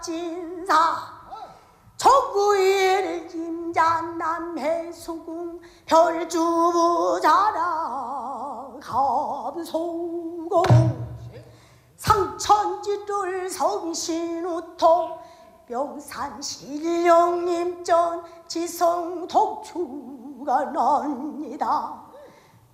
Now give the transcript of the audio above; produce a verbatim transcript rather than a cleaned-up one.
진사 정구일 김장 남해수궁 별주부자라 감소고 상천지를 성신우토 명산 신령님전 지성 독주가 납니다.